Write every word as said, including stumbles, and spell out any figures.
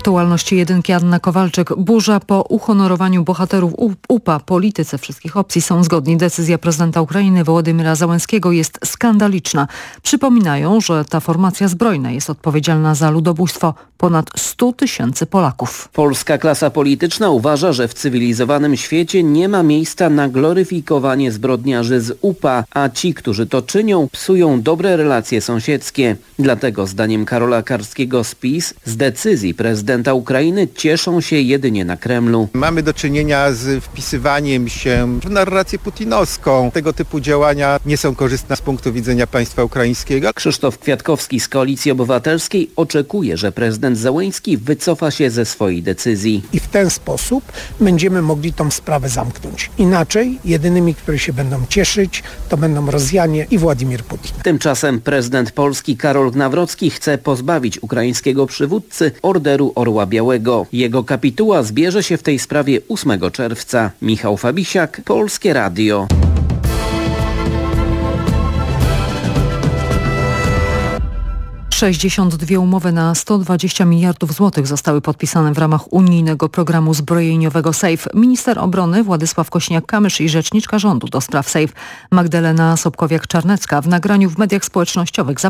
aktualności jedynki Anna Kowalczyk. Burza po uhonorowaniu bohaterów U P A. Politycy wszystkich opcji są zgodni. Decyzja prezydenta Ukrainy Wołodymyra Zełenskiego jest skandaliczna. Przypominają, że ta formacja zbrojna jest odpowiedzialna za ludobójstwo ponad stu tysięcy Polaków. Polska klasa polityczna uważa, że w cywilizowanym świecie nie ma miejsca na gloryfikowanie zbrodniarzy z U P A, a ci, którzy to czynią, psują dobre relacje sąsiedzkie. Dlatego zdaniem Karola Karskiego z PiS z decyzji prezydenta Ukrainy cieszą się jedynie na Kremlu. Mamy do czynienia z wpisywaniem się w narrację putinowską. Tego typu działania nie są korzystne z punktu widzenia państwa ukraińskiego. Krzysztof Kwiatkowski z Koalicji Obywatelskiej oczekuje, że prezydent Zełenski wycofa się ze swojej decyzji. I w ten sposób będziemy mogli tą sprawę zamknąć. Inaczej jedynymi, którzy się będą cieszyć, to będą Rosjanie i Władimir Putin. Tymczasem prezydent Polski Karol Nawrocki chce pozbawić ukraińskiego przywódcy Orderu Orła Białego. Jego kapituła zbierze się w tej sprawie ósmego czerwca. Michał Fabisiak, Polskie Radio. sześćdziesiąt dwie umowy na sto dwadzieścia miliardów złotych zostały podpisane w ramach unijnego programu zbrojeniowego SAFE. Minister obrony Władysław Kośniak-Kamysz i rzeczniczka rządu do spraw SAFE Magdalena Sobkowiak-Czarnecka w nagraniu w mediach społecznościowych